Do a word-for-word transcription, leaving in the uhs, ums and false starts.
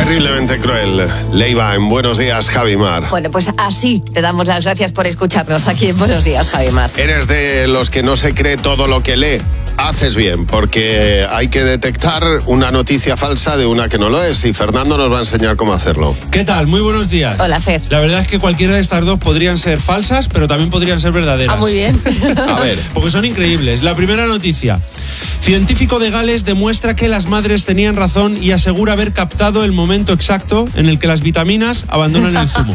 Terriblemente cruel. Leiva, en Buenos Días, Javi Mar. Bueno, pues así te damos las gracias por escucharnos aquí en Buenos Días, Javi Mar. Eres de los que no se cree todo lo que lee. Haces bien, porque hay que detectar una noticia falsa de una que no lo es, y Fernando nos va a enseñar cómo hacerlo. ¿Qué tal? Muy buenos días. Hola, Fer. La verdad es que cualquiera de estas dos podrían ser falsas, pero también podrían ser verdaderas. Ah, muy bien. A ver. Porque son increíbles. La primera noticia. Científico de Gales demuestra que las madres tenían razón y asegura haber captado el momento exacto en el que las vitaminas abandonan el zumo.